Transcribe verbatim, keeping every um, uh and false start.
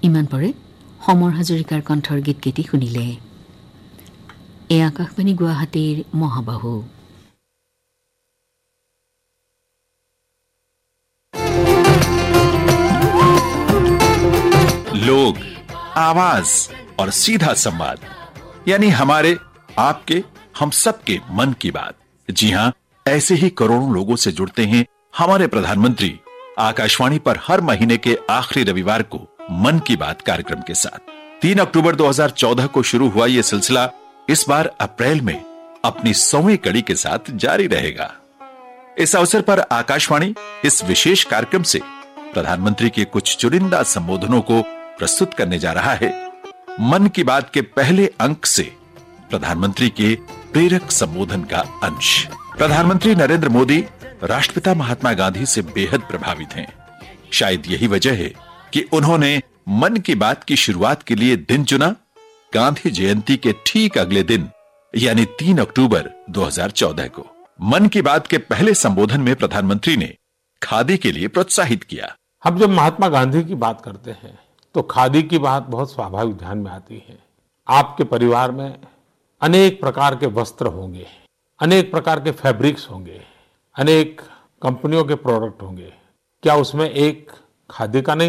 ইমান পৰে সমৰ হাজৰিকাৰ কণ্ঠৰ গীতকেইটি শুনিলে। এই আকাশবাণী গুৱাহাটীৰ মহাবাহু। लोग, आवाज और सीधा संवाद, यानी हमारे, आपके, हम सबके मन की बात। जी हां, ऐसे ही करोड़ों लोगों से जुड़ते हैं हमारे प्रधानमंत्री आकाशवाणी पर हर महीने के आखिरी रविवार को मन की बात कार्यक्रम के साथ। तीन अक्टूबर दो हज़ार चौदह को शुरू हुआ ये सिलसिला इस बार अप्रैल में अपनी सौवीं कड़ी के साथ जारी रहेगा। इस अवसर पर आकाशवाणी इस विशेष कार्यक्रम से प्रधानमंत्री के कुछ चुनिंदा संबोधनों को प्रस्तुत करने जा रहा है। मन की बात के पहले अंक से प्रधानमंत्री के प्रेरक संबोधन का अंश। प्रधानमंत्री नरेंद्र मोदी राष्ट्रपिता महात्मा गांधी से बेहद प्रभावित हैं। शायद यही वजह है कि उन्होंने मन की बात की शुरुआत के लिए दिन चुना गांधी जयंती के ठीक अगले दिन, यानी तीन अक्टूबर दो हज़ार चौदह को। मन की बात के पहले संबोधन में प्रधानमंत्री ने खादी के लिए प्रोत्साहित किया। हम जब महात्मा गांधी की बात करते हैं तो खादी की बात बहुत स्वाभाविक ध्यान में आती है। आपके परिवार में अनेक प्रकार के वस्त्र होंगे, अनेक प्रकार के फैब्रिक्स होंगे, अनेक कंपनियों के प्रोडक्ट होंगे। क्या उसमें एक खादी का नहीं